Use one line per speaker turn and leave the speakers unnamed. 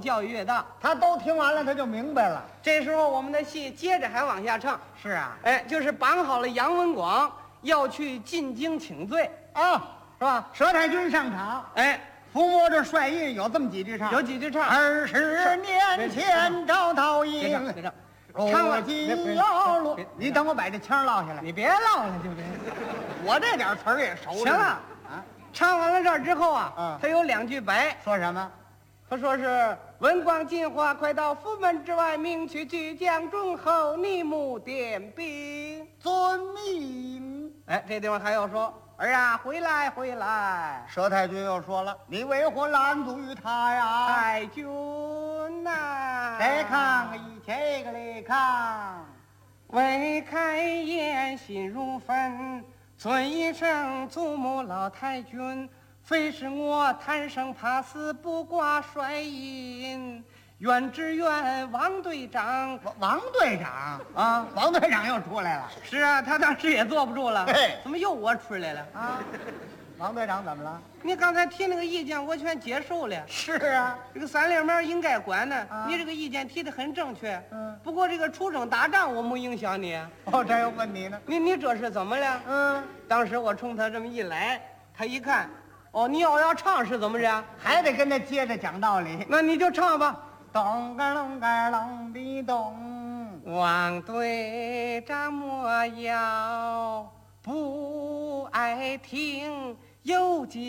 教育越大。
他都听完了，他就明白了。
这时候我们的戏接着还往下唱，
是啊，
哎，就是绑好了杨文广要去进京请罪，
啊，
是吧？
佘太君上场，
哎，
抚摸着帅印，有这么几句唱。
有几句唱。
20年前招桃
别唱，
营，
别唱，
唱了
唱完
金腰落。你等我把这腔落下来。
你别唠了，就别。
我这点词儿也熟。
行了，
啊，
唱完了这儿之后啊，
嗯
他有2句白，
说什么？
他说是文广进化，快到府门之外，命去巨将忠厚，逆目点兵。
遵命。
哎，这地方还要说儿啊，回来回来，
佘太君又说了：“你为何拦阻于他呀
太君呐、
再看个一切个来看，
未开言心如焚，尊一声祖母老太君，非是我贪生怕死，不挂帅印。愿只愿王队长
王队长
啊，
王队长又出来了
是啊，他当时也坐不住了，
嘿
怎么又我出来了？
啊！王队长怎么了？
你刚才提那个意见，我全接受了。
是啊，
这个三令门应该管呢，
啊
你这个意见提的很正确。
嗯，
不过这个出征打仗我没影响你，
哦，这又问你呢。
你这是怎么了？
嗯，
当时我冲他这么一来，他一看，哦，你要唱是怎么着？
还得跟他接着讲道理。
那你就唱吧。
咚个隆个隆的咚，
王队长莫要不爱听，有几